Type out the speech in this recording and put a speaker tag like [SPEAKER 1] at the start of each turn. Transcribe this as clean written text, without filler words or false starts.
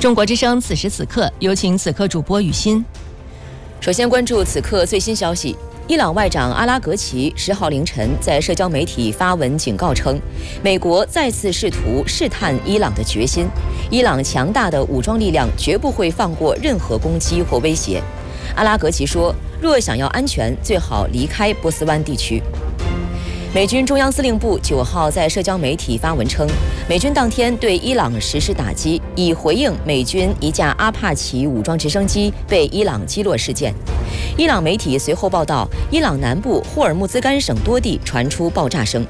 [SPEAKER 1] 中国之声此时此刻，有请此刻主播雨欣。
[SPEAKER 2] 首先关注此刻最新消息。伊朗外长阿拉格齐10号凌晨在社交媒体发文警告称，美国再次试图试探伊朗的决心，伊朗强大的武装力量绝不会放过任何攻击或威胁。阿拉格齐说，若想要安全，最好离开波斯湾地区。美军中央司令部9号在社交媒体发文称，美军当天对伊朗实施打击，以回应美军一架阿帕奇武装直升机被伊朗击落事件。伊朗媒体随后报道，伊朗南部霍尔木兹干省多地传出爆炸声，